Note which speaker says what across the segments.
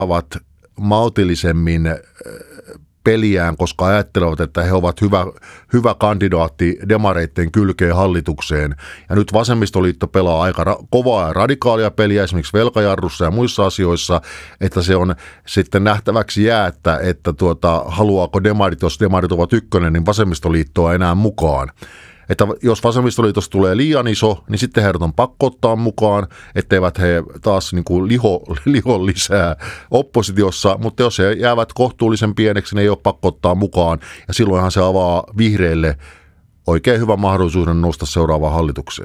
Speaker 1: ovat maltillisemmin peliään, koska ajattelevat, että he ovat hyvä kandidaatti demareitten kylkeen hallitukseen. Ja nyt vasemmistoliitto pelaa aika kovaa ja radikaalia peliä esimerkiksi velkajarrussa ja muissa asioissa, että se on sitten nähtäväksi jää, että haluaako demarit, jos demarit ovat ykkönen, niin vasemmistoliittoa enää mukaan. Että jos vasemmistoliitosta tulee liian iso, niin sitten heidät on pakko ottaa mukaan, etteivät he taas niin kuin liho lisää oppositiossa, mutta jos he jäävät kohtuullisen pieneksi, niin ei ole pakko ottaa mukaan, ja silloinhan se avaa vihreille oikein hyvän mahdollisuuden nousta seuraavaan hallitukseen.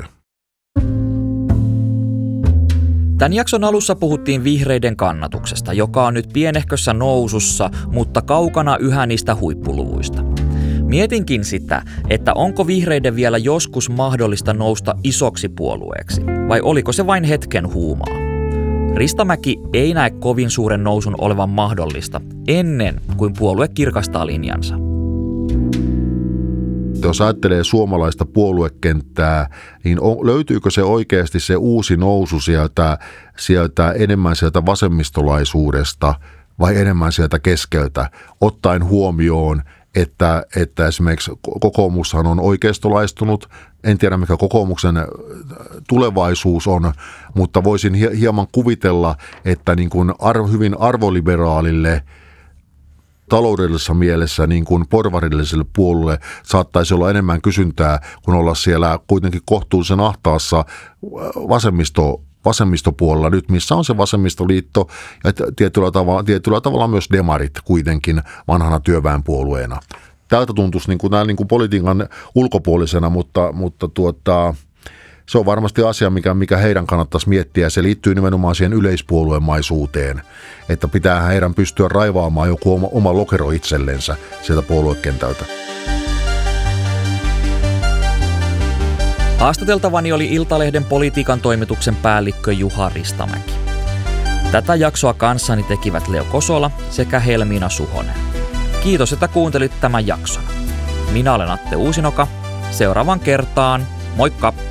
Speaker 2: Tämän jakson alussa puhuttiin vihreiden kannatuksesta, joka on nyt pienehkössä nousussa, mutta kaukana yhä niistä huippuluvuista. Mietinkin sitä, että onko vihreiden vielä joskus mahdollista nousta isoksi puolueeksi, vai oliko se vain hetken huumaa? Ristamäki ei näe kovin suuren nousun olevan mahdollista ennen kuin puolue kirkastaa linjansa.
Speaker 1: Jos ajattelee suomalaista puoluekenttää, niin löytyykö se oikeasti se uusi nousu sieltä enemmän sieltä vasemmistolaisuudesta vai enemmän sieltä keskeltä, ottaen huomioon, että esimerkiksi kokoomushan on oikeistolaistunut. En tiedä, mikä kokoomuksen tulevaisuus on, mutta voisin hieman kuvitella, että niin kuin hyvin arvoliberaalille taloudellisessa mielessä niin kuin porvarilliselle puolueelle saattaisi olla enemmän kysyntää, kun olla siellä kuitenkin kohtuullisen ahtaassa vasemmistopuolella nyt, missä on se vasemmistoliitto ja tietyllä tavalla myös demarit kuitenkin vanhana työväenpuolueena. Tältä tuntuisi niin kuin politiikan ulkopuolisena, mutta se on varmasti asia, mikä heidän kannattaisi miettiä. Se liittyy nimenomaan siihen yleispuoluemaisuuteen, että pitää heidän pystyä raivaamaan joku oma lokero itsellensä sieltä puoluekentältä.
Speaker 2: Haastateltavani oli Iltalehden politiikan toimituksen päällikkö Juha Ristamäki. Tätä jaksoa kanssani tekivät Leo Kosola sekä Helmiina Suhonen. Kiitos, että kuuntelit tämän jakson. Minä olen Atte Uusinoka. Seuraavan kertaan. Moikka!